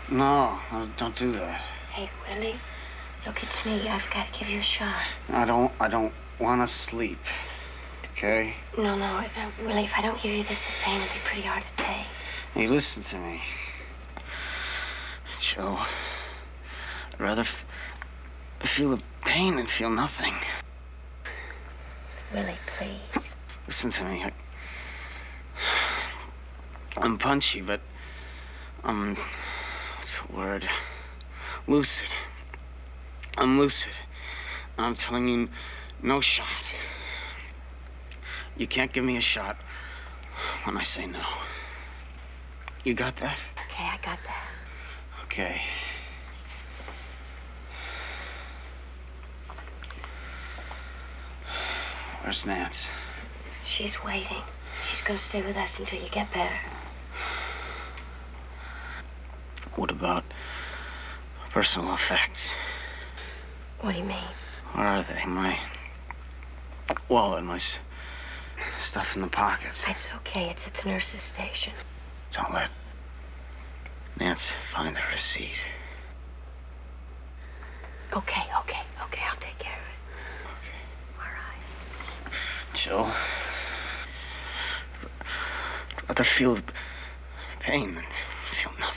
No, don't do that. Hey, Willie, look, it's me. I've got to give you a shot. I don't want to sleep. Okay? No, Willie, if I don't give you this, the pain will be pretty hard to take. Hey, listen to me. Joe, I'd rather feel the pain than feel nothing. Willie, please. Listen to me. I'm punchy, but I'm... what's the word? Lucid. I'm lucid. I'm telling you, no shot. You can't give me a shot when I say no. You got that? Okay, I got that. Okay. Where's Nance? She's waiting. She's gonna stay with us until you get better. What about personal effects? What do you mean? Where are they? My wallet, my stuff in the pockets. It's okay. It's at the nurse's station. Don't let Nance find the receipt. Okay. I'll take care of it. Okay. All right. Jill, I'd rather feel the pain than feel nothing.